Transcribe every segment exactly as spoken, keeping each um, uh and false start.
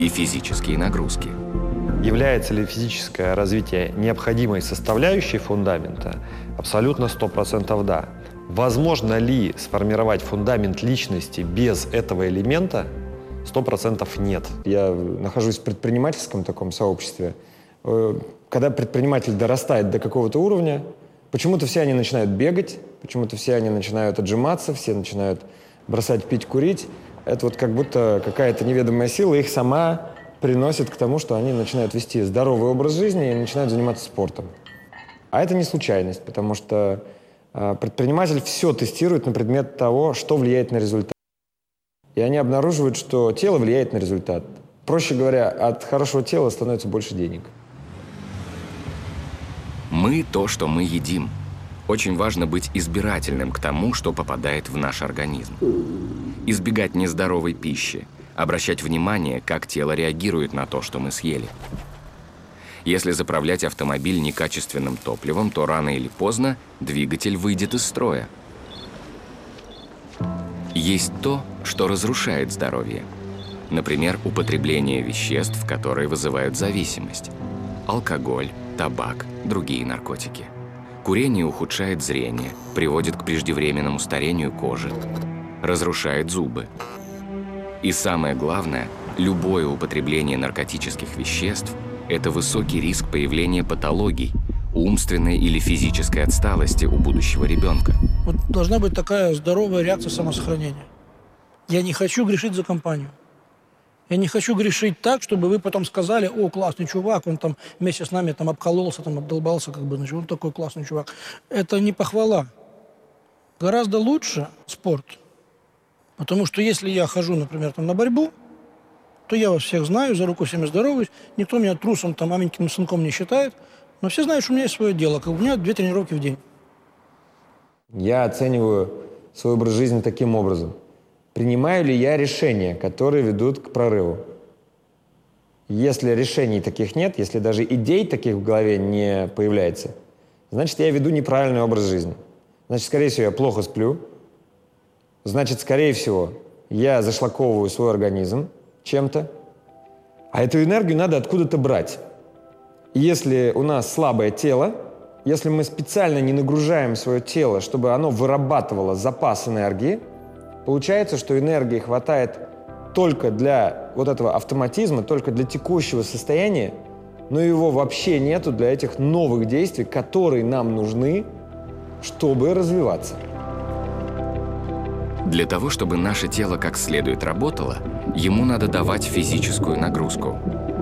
и физические нагрузки. Является ли физическое развитие необходимой составляющей фундамента? Абсолютно сто процентов да. Возможно ли сформировать фундамент личности без этого элемента? Сто процентов нет. Я нахожусь в предпринимательском таком сообществе. Э, Когда предприниматель дорастает до какого-то уровня, почему-то все они начинают бегать, почему-то все они начинают отжиматься, все начинают бросать пить, курить. Это вот как будто какая-то неведомая сила их сама приносит к тому, что они начинают вести здоровый образ жизни и начинают заниматься спортом. А это не случайность, потому что э, предприниматель все тестирует на предмет того, что влияет на результат. И они обнаруживают, что тело влияет на результат. Проще говоря, от хорошего тела становится больше денег. Мы – то, что мы едим. Очень важно быть избирательным к тому, что попадает в наш организм. Избегать нездоровой пищи, обращать внимание, как тело реагирует на то, что мы съели. Если заправлять автомобиль некачественным топливом, то рано или поздно двигатель выйдет из строя. Есть то, что разрушает здоровье. Например, употребление веществ, которые вызывают зависимость. Алкоголь, табак, другие наркотики. Курение ухудшает зрение, приводит к преждевременному старению кожи, разрушает зубы. И самое главное, любое употребление наркотических веществ – это высокий риск появления патологий, умственной или физической отсталости у будущего ребенка. Вот должна быть такая здоровая реакция самосохранения. Я не хочу грешить за компанию. Я не хочу грешить так, чтобы вы потом сказали: о, классный чувак, он там вместе с нами там обкололся, там обдолбался, как бы, значит, он такой классный чувак. Это не похвала. Гораздо лучше спорт. Потому что если я хожу, например, там, на борьбу, то я вас всех знаю, за руку всеми здороваюсь, никто меня трусом, там, маменьким сынком не считает, но все знают, что у меня есть свое дело, как у меня две тренировки в день. Я оцениваю свой образ жизни таким образом. Принимаю ли я решения, которые ведут к прорыву? Если решений таких нет, если даже идей таких в голове не появляется, значит, я веду неправильный образ жизни. Значит, скорее всего, я плохо сплю. Значит, скорее всего, я зашлаковываю свой организм чем-то. А эту энергию надо откуда-то брать. И если у нас слабое тело, если мы специально не нагружаем свое тело, чтобы оно вырабатывало запас энергии, получается, что энергии хватает только для вот этого автоматизма, только для текущего состояния, но его вообще нету для этих новых действий, которые нам нужны, чтобы развиваться. Для того, чтобы наше тело как следует работало, ему надо давать физическую нагрузку.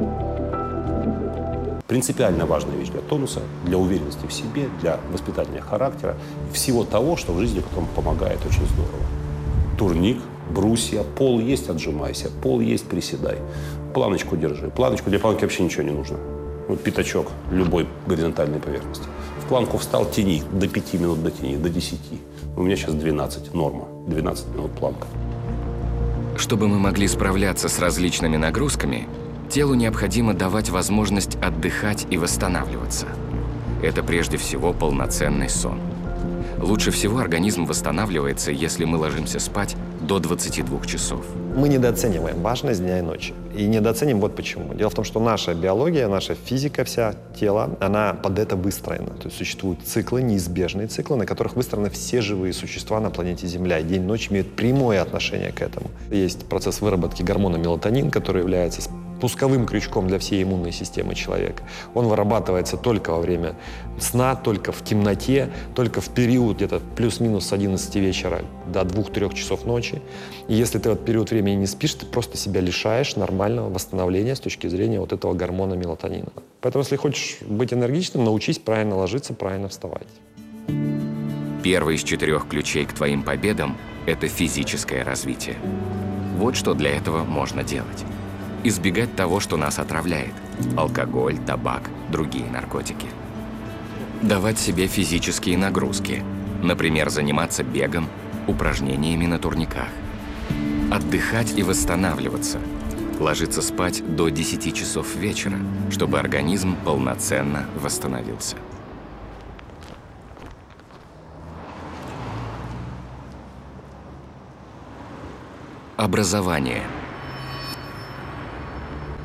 Принципиально важная вещь для тонуса, для уверенности в себе, для воспитания характера, всего того, что в жизни потом помогает очень здорово. Турник, брусья, пол есть — отжимайся, пол есть — приседай, планочку держи. Планочку, для планки вообще ничего не нужно. Вот пятачок любой горизонтальной поверхности. В планку встал, тяни, до пяти минут дотяни, до десяти. У меня сейчас двенадцать, норма, двенадцать минут планка. Чтобы мы могли справляться с различными нагрузками, телу необходимо давать возможность отдыхать и восстанавливаться. Это прежде всего полноценный сон. Лучше всего организм восстанавливается, если мы ложимся спать до двадцати двух часов. Мы недооцениваем важность дня и ночи. И недооценим вот почему. Дело в том, что наша биология, наша физика, вся тело, она под это выстроена. То есть существуют циклы, неизбежные циклы, на которых выстроены все живые существа на планете Земля. И день и ночь имеют прямое отношение к этому. Есть процесс выработки гормона мелатонин, который является пусковым крючком для всей иммунной системы человека. Он вырабатывается только во время сна, только в темноте, только в период где-то плюс-минус с одиннадцати вечера до двух-трёх часов ночи. И если ты в этот период времени не спишь, ты просто себя лишаешь нормального восстановления с точки зрения вот этого гормона мелатонина. Поэтому, если хочешь быть энергичным, научись правильно ложиться, правильно вставать. Первый из четырех ключей к твоим победам – это физическое развитие. Вот что для этого можно делать. Избегать того, что нас отравляет – алкоголь, табак, другие наркотики. Давать себе физические нагрузки, например, заниматься бегом, упражнениями на турниках. Отдыхать и восстанавливаться, ложиться спать до десяти часов вечера, чтобы организм полноценно восстановился. Образование.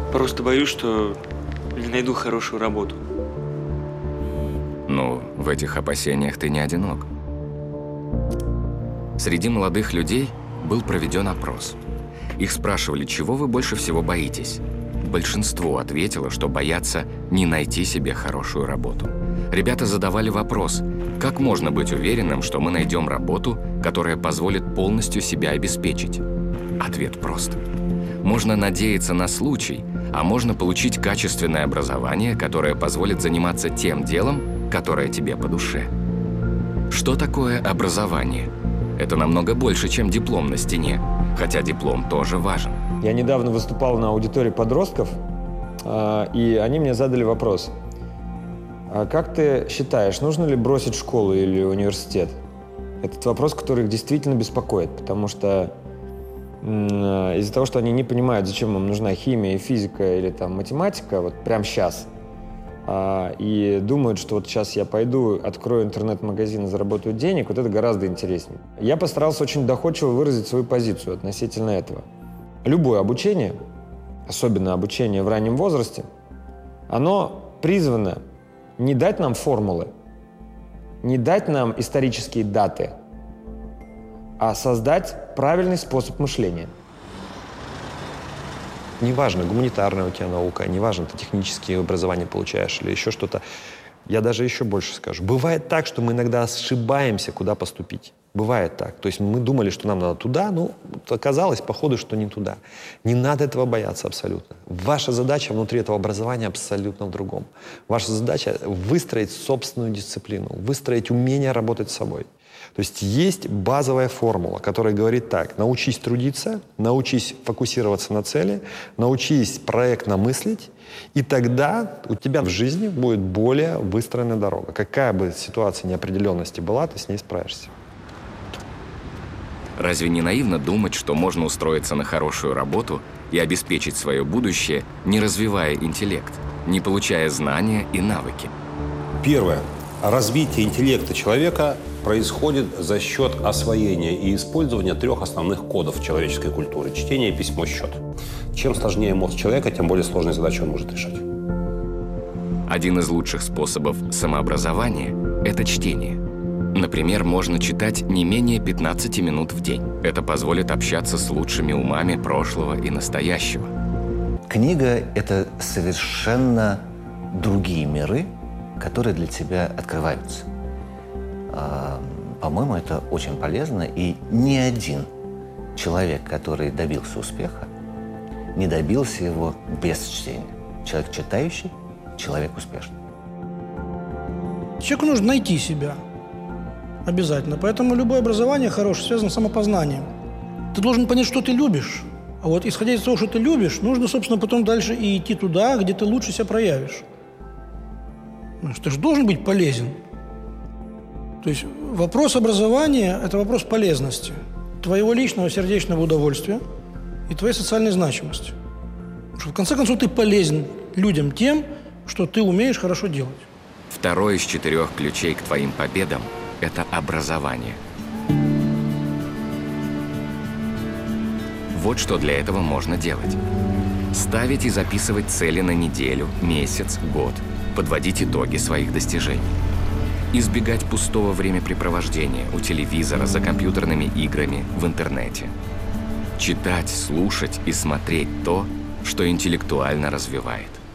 Просто боюсь, что не найду хорошую работу. Ну, в этих опасениях ты не одинок. Среди молодых людей был проведен опрос. Их спрашивали, чего вы больше всего боитесь. Большинство ответило, что боятся не найти себе хорошую работу. Ребята задавали вопрос, как можно быть уверенным, что мы найдем работу, которая позволит полностью себя обеспечить? Ответ прост. Можно надеяться на случай, а можно получить качественное образование, которое позволит заниматься тем делом, которое тебе по душе. Что такое образование? Это намного больше, чем диплом на стене, хотя диплом тоже важен. Я недавно выступал на аудитории подростков, э, и они мне задали вопрос. А как ты считаешь, нужно ли бросить школу или университет? Этот вопрос, который их действительно беспокоит, потому что э, из-за того, что они не понимают, зачем им нужна химия и физика или там математика, вот прямо сейчас, э, и думают, что вот сейчас я пойду, открою интернет-магазин и заработаю денег, вот это гораздо интереснее. Я постарался очень доходчиво выразить свою позицию относительно этого. Любое обучение, особенно обучение в раннем возрасте, оно призвано не дать нам формулы, не дать нам исторические даты, а создать правильный способ мышления. Неважно, гуманитарная у тебя наука, неважно, ты техническое образование получаешь или еще что-то. Я даже еще больше скажу. Бывает так, что мы иногда ошибаемся, куда поступить. Бывает так. То есть мы думали, что нам надо туда, но оказалось, походу, что не туда. Не надо этого бояться абсолютно. Ваша задача внутри этого образования абсолютно в другом. Ваша задача — выстроить собственную дисциплину, выстроить умение работать с собой. То есть есть базовая формула, которая говорит так: научись трудиться, научись фокусироваться на цели, научись проектно мыслить, и тогда у тебя в жизни будет более выстроенная дорога. Какая бы ситуация неопределенности была, ты с ней справишься. Разве не наивно думать, что можно устроиться на хорошую работу и обеспечить свое будущее, не развивая интеллект, не получая знания и навыки? Первое. Развитие интеллекта человека происходит за счет освоения и использования трех основных кодов человеческой культуры – чтение, письмо, счет. Чем сложнее мозг человека, тем более сложные задачи он может решать. Один из лучших способов самообразования – это чтение. Например, можно читать не менее пятнадцати минут в день. Это позволит общаться с лучшими умами прошлого и настоящего. Книга – это совершенно другие миры, которые для тебя открываются. По-моему, это очень полезно, и ни один человек, который добился успеха, не добился его без чтения. Человек читающий – человек успешный. Человеку нужно найти себя. Обязательно. Поэтому любое образование хорошее связано с самопознанием. Ты должен понять, что ты любишь. А вот исходя из того, что ты любишь, нужно, собственно, потом дальше и идти туда, где ты лучше себя проявишь. Ты же должен быть полезен. То есть вопрос образования – это вопрос полезности, твоего личного сердечного удовольствия и твоей социальной значимости. Потому что в конце концов ты полезен людям тем, что ты умеешь хорошо делать. Второй из четырех ключей к твоим победам – это образование. Вот что для этого можно делать. Ставить и записывать цели на неделю, месяц, год. Подводить итоги своих достижений. Избегать пустого времяпрепровождения у телевизора, за компьютерными играми, в интернете. Читать, слушать и смотреть то, что интеллектуально развивает.